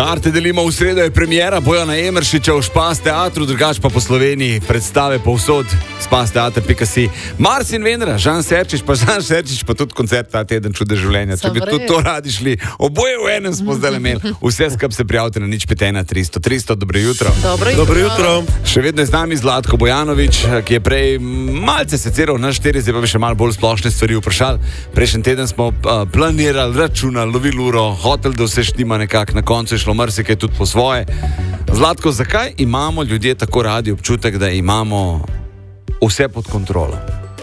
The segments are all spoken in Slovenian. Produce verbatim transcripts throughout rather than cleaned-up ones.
Karte delimo v sredo, je premiera Bojana Emeršiča v Špas teatru, drugač pa po Sloveniji predstave povsod, spas teater pika si. Marcin Vendra, Žan Serčič, pa Žan Serčič, pa tudi koncert ta teden Čude življenja. Če bi tudi to radi šli, oboje v enem smo zdaj imeli. Vse skup se prijavite na nič pet ena tristo tristo. Dobro jutro. Dobro jutro. Dobro jutro. Še vedno je z nami Zlatko Bojanović, ki je prej malce seceral na štiri, zdaj pa bi še malo bolj splošne stvari vprašal. Prejšnji teden smo uh, planirali, računali, lovili uro, hotel, da vse štima nekako, na koncu je šlo marsikaj tudi po svoje. Zlatko, zakaj imamo ljudje tako radi občutek, da imamo vse pod kontrolo?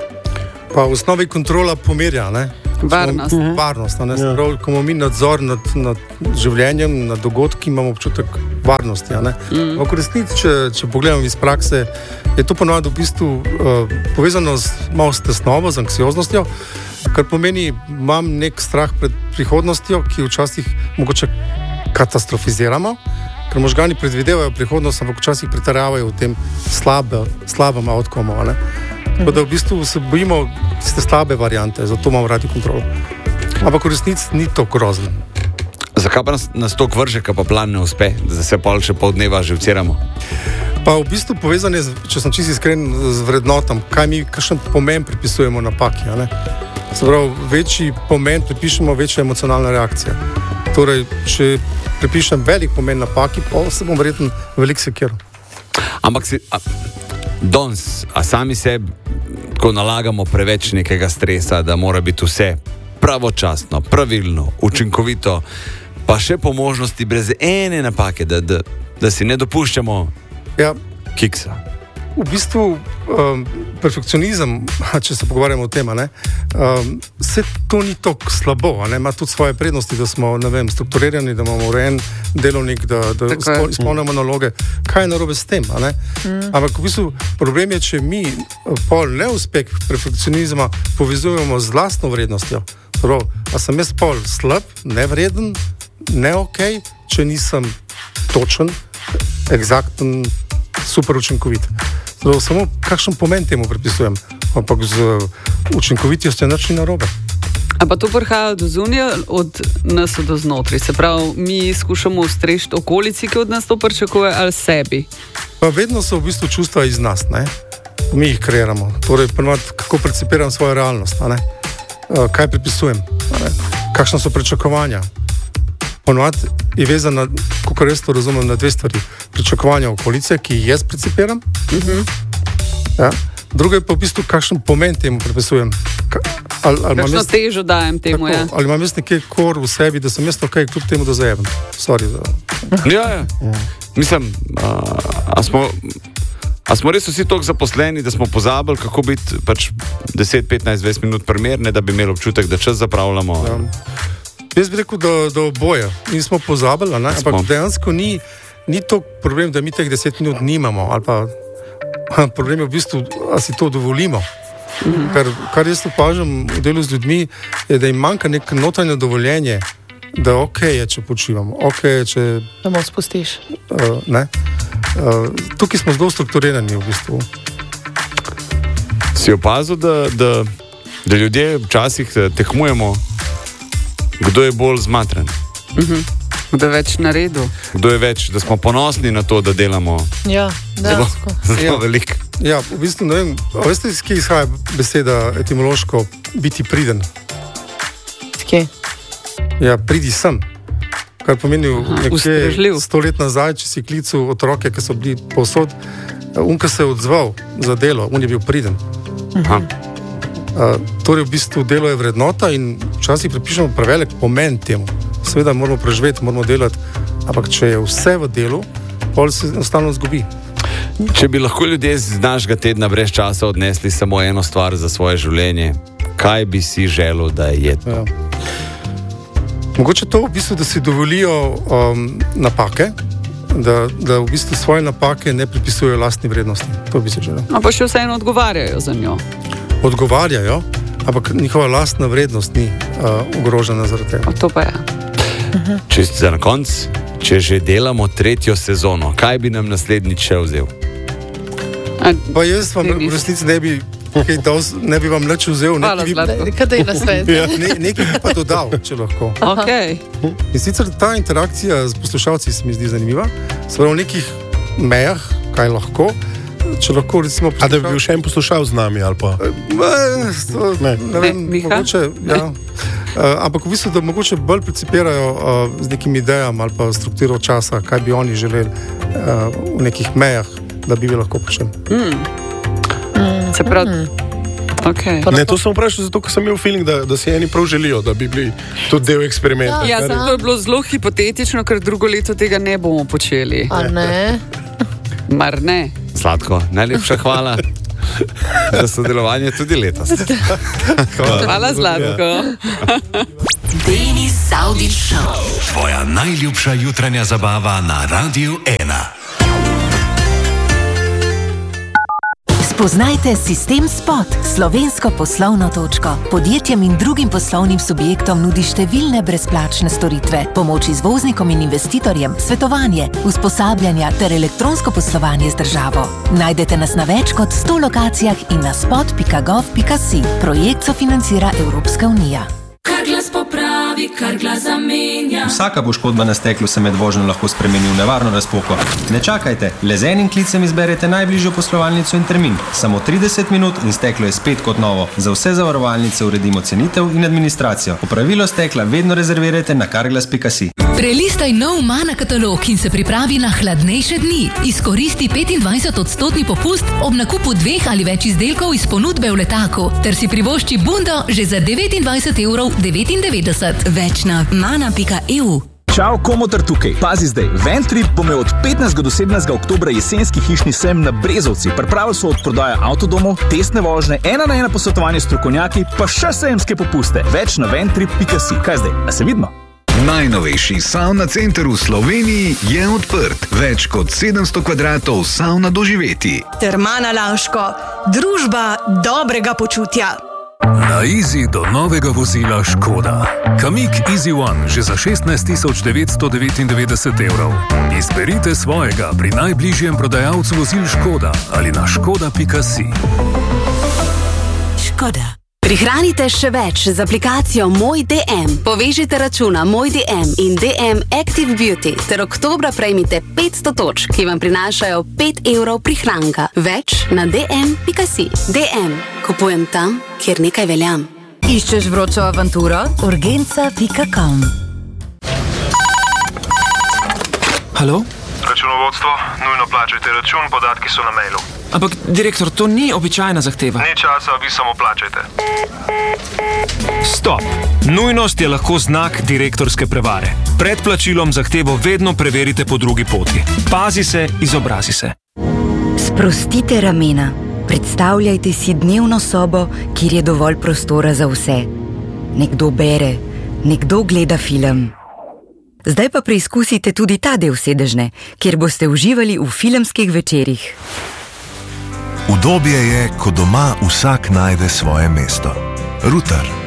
Pa v osnovi kontrola pomerja, ne? Varnost. Smo, varnost, ne? Ja. Prav, ko imamo mi nadzor nad, nad življenjem, nad dogodki, imamo občutek varnosti, ne? Mm. V resnici, če, če pogledamo iz prakse, je to ponovno v bistvu uh, povezano z malo s tesnobo, z anksioznostjo, kar pomeni, imam nek strah pred prihodnostjo, ki včasih mogoče katastrofiziramo, ker možgani predvidevajo prihodnost, ampak včasih pretiravajo v tem slabe, slabem outcomu, ne? Tako da v bistvu se bojimo tiste slabe variante, zato imamo radi kontrolo. Ampak v resnici ni to grozno. Zakaj pa nas, nas to vrže, ka pa plan ne uspe, da se pol še pol dneva živciramo? Pa v bistvu povezane, če sem čisto iskren, z vrednotam, kaj mi, kakšen pomen pripisujemo napaki, ne? Se pravi, večji pomen pripišemo, večja emocionalna reakcija. Torej, če pripišem velik pomen napaki, pa se bom verjetno veliko sekiral. Ampak si, a, danes, a sami sebi, ko nalagamo preveč nekega stresa, da mora biti vse pravočasno, pravilno, učinkovito, pa še po možnosti brez ene napake, da, da, da si ne dopuščamo ja. kiksa. V bistvu um, perfekcionizem, če se pogovarjamo o tem, ne, um, vse to ni tako slabo, ne, ima tudi svoje prednosti, da smo, ne vem, strukturirani, da imamo urejen delovnik, da, da izpolnjamo naloge. Kaj je narobe s tem, a ne? Mm. Ampak v bistvu problem je, če mi pol neuspeh perfekcionizma povezujemo z lastno vrednostjo. Prav, a sem jaz pol slab, nevreden, ne okej, če nisem točen, eksakten, super učinkovit. Zdaj, samo kakšen pomen temu pripisujem, ampak z učinkovitostjo nič ni narobe. A pa to prihaja do zunija, od nas do znotraj. Se pravi, mi skušamo ustrešiti okolici, ki od nas to pričakuje, ali sebi? Pa vedno so v bistvu čustva iz nas, ne? Mi jih kreiramo. Torej, ponovno, kako percipiram svojo realnost, a ne? Kaj pripisujem, a ne? Kakšna so pričakovanja? Ponovno je vezana, kako res to razumem, na dve stvari. Pričakovanja okolice, ki jaz percipiram. Uh-huh. Ja. Drugo je pa v bistvu, kakšen pomen temu pripisujem. Ka, ali, ali kakšno jaz, težo dajem temu, tako, ja. Ali imam jaz nekaj kor v sebi, da sem jaz ok, kljub temu, da zajebam. Sorry. Da... Ja, ja. ja. Mislim, a, a, smo, a smo res vsi toliko zaposleni, da smo pozabili, kako biti pač deset, petnajst, dvajset minut primerne, da bi imeli občutek, da čas zapravljamo. Ja. Jaz bi rekel, da, da oboje. Mi smo pozabili, ne? Ampak dejansko ni, ni to problem, da mi teh deset minut nimamo. Ali pa problem je v bistvu, a si to dovolimo. Mm-hmm. Kar, kar jaz opažam v delu z ljudmi, je, da jim manjka neko notranje dovoljenje, da ok je, če počivamo. Ok je, če... Da mu spustiš. Uh, ne. Uh, tukaj smo zelo strukturirani v bistvu. Si opazil, da, da, da ljudje včasih tekmujemo, kdo je bolj zmatran? Uh-huh. Kdo je več na redu? Kdo je več, da smo ponosni na to, da delamo ja, zelo, zelo ja. veliko. Ja, v bistvu ne vem, a veste, iz kje izhaja beseda etimološko biti priden? Kje? Ja, pridi sem. Kar pomeni nekje sto let nazaj, če si klical otroke, ki so bili povsod, on, ki se je odzval za delo, on je bil priden. Aha. Uh, torej, v bistvu delo je vrednota in včasih pripišemo prevelik pomen temu. Seveda moramo preživeti, moramo delati, ampak če je vse v delu, pol se enostavno zgubi. Če bi lahko ljudje z našega tedna brez časa odnesli samo eno stvar za svoje življenje, kaj bi si želel, da je to? Ja. Mogoče to v bistvu, da si dovolijo um, napake, da, da v bistvu svoje napake ne pripisujejo lastni vrednosti. To bi si želel. A pa še vseeno odgovarjajo za njo. Odgovarjajo, ampak njihova lastna vrednost ni uh, ogrožena zaradi tega. To pa je. Uh-huh. Čisto za na konc, če že delamo tretjo sezono, kaj bi nam naslednjič še vzel? Pa jaz vam v resnici ne bi kaj dos, ne bi vam nič vzel, Hvala, nekaj bi, Zlatko. Kaj je na svet? ne, nekaj bi pa dodal, če lahko. Okay. In sicer ta interakcija z poslušalci se mi zdi zanimiva, se pravi v nekih mejah, kaj lahko. Če lahko, recimo, A da bi bil še en poslušal z nami ali pa? Ne, to, ne. ne vem, Ne, Miha? mogoče, ja. Uh, ampak v bistvu, da mogoče bolj precipirajo uh, z nekimi idejami ali pa strukturo časa, kaj bi oni želeli uh, v nekih mejah, da bi bi lahko počeli. Mm. Se pravi, okay. Ne, to sem vprašal zato, ker sem imel feeling, da, da si eni prav želijo, da bi bili tudi del eksperimenta. Ja, kar je- to je bilo zelo hipotetično, ker drugo leto tega ne bomo počeli. A ne? Mar ne? Zlatko, najlepša hvala za sodelovanje tudi letos. Hvala, Zlatko. Denis Saudić Show. Tvoja najljubša jutranja zabava na Radiu ena. Spoznajte Sistem Spot, slovensko poslovno točko. Podjetjem in drugim poslovnim subjektom nudi številne brezplačne storitve, pomoč izvoznikom in investitorjem, svetovanje, usposabljanja ter elektronsko poslovanje z državo. Najdete nas na več kot sto lokacijah in na spot pika gov pika si. Projekt sofinancira Evropska unija. Kar glas popravi, kar glas zamenja. Vsaka poškodba na steklu se med vožnjo lahko spremeni v nevarno razpoko. Ne čakajte, le z enim klicem izberete najbližjo poslovalnico in termin. Samo trideset minut in steklo je spet kot novo. Za vse zavarovalnice uredimo cenitev in administracijo. Popravilo stekla vedno rezervirajte na karglas pika si. Prelistaj nov Mana katalog in se pripravi na hladnejše dni. Izkoristi petindvajset odstotni popust ob nakupu dveh ali več izdelkov iz ponudbe v letaku, ter si privošči bundo že za devetindvajset evrov devetindevetdeset. Več na mana pika e u. Čau, Komotar tukaj. Pazi zdaj, Ventrip bo imel od petnajstega do sedemnajstega oktobra jesenski hišni sejem na Brezovci. Pripravili so od prodaje avtodomov, testne vožnje, ena na ena posvetovanje s strokovnjaki, pa še sejemske popuste. Več na ventrip pika si. Kaj zdaj? A se vidimo? Najnovejši savna center v Sloveniji je odprt. Več kot sedemsto kvadratov savna doživeti. Termana Laško, družba dobrega počutja. Na Easy do novega vozila Škoda. Kamik Easy One že za šestnajst tisoč devetsto devetindevetdeset evrov. Izberite svojega pri najbližjem prodajalcu vozil Škoda ali na škoda pika si. Škoda. Prihranite še več z aplikacijo Moj D M. Povežite računa Moj D M in D M Active Beauty ter oktobra prejmite petsto točk, ki vam prinašajo pet evrov prihranka. Več na d m pika si. D M. Kupujem tam, kjer nekaj veljam. Iščeš vročo avanturo? urgenca pika com. Halo? Računovodstvo, nujno plačajte račun, podatki so na mailu. Ampak, direktor, to ni običajna zahteva. Ni časa, vi samo plačajte. Stop! Nujnost je lahko znak direktorske prevare. Pred plačilom zahtevo vedno preverite po drugi poti. Pazi se, izobrazi se. Sprostite ramena. Predstavljajte si dnevno sobo, kjer je dovolj prostora za vse. Nekdo bere, nekdo gleda film. Zdaj pa preizkusite tudi ta del sedežne, kjer boste uživali v filmskih večerih. Udobje je, ko doma vsak najde svoje mesto. Ruter.